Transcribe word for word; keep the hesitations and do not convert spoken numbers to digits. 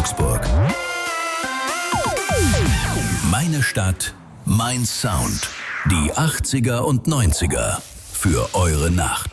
Augsburg. Meine Stadt, mein Sound. Die achtziger und neunziger für eure Nacht.